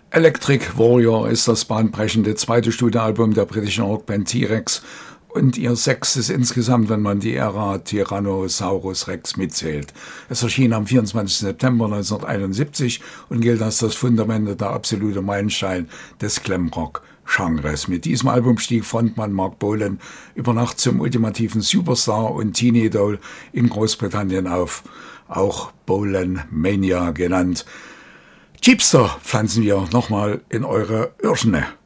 Electric Warrior ist das bahnbrechende zweite Studioalbum der britischen Rockband T-Rex und ihr sechstes insgesamt, wenn man die Ära Tyrannosaurus Rex mitzählt. Es erschien am 24. September 1971 und gilt als das Fundament und der absolute Meilenstein des Glamrock-Genres. Mit diesem Album stieg Frontmann Mark Bolan über Nacht zum ultimativen Superstar und Teen-Idol in Großbritannien auf, auch Bolan Mania genannt. Jeepster pflanzen wir nochmal in eure Öhrchen.